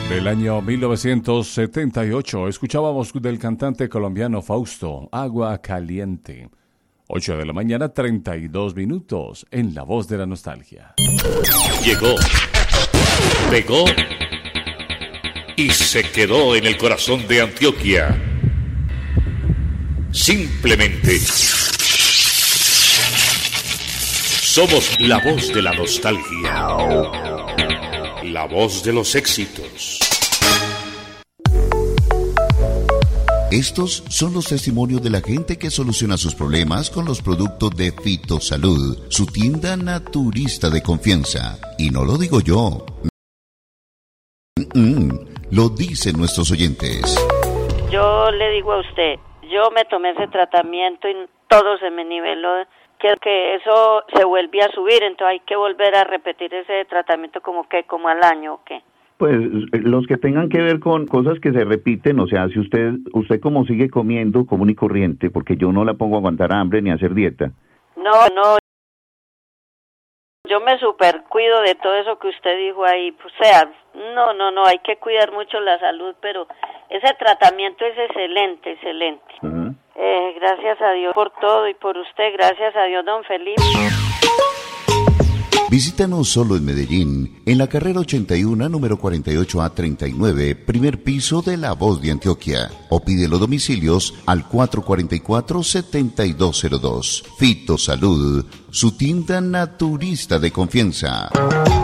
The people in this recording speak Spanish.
Del año 1978 escuchábamos del cantante colombiano Fausto, Agua Caliente. 8 de la mañana, 32 minutos, en La Voz de la Nostalgia. Llegó, pegó y se quedó en el corazón de Antioquia. Simplemente somos la voz de la nostalgia, la voz de los éxitos. Estos son los testimonios de la gente que soluciona sus problemas con los productos de Fitosalud, su tienda naturista de confianza. Y no lo digo yo. Lo dicen nuestros oyentes. Yo le digo a usted, yo me tomé ese tratamiento y todo se me niveló, que eso se vuelve a subir, entonces hay que volver a repetir ese tratamiento como al año o qué. Pues los que tengan que ver con cosas que se repiten, o sea, si usted como sigue comiendo común y corriente, porque yo no la pongo a aguantar hambre ni a hacer dieta. No, yo me supercuido de todo eso que usted dijo ahí, o sea, no, hay que cuidar mucho la salud, pero ese tratamiento es excelente. Uh-huh. Gracias a Dios por todo y por usted, gracias a Dios, don Felipe. Visítanos solo en Medellín, en la carrera 81, número 48A39, primer piso de La Voz de Antioquia. O pide los domicilios al 444-7202. Fitosalud, su tienda naturista de confianza.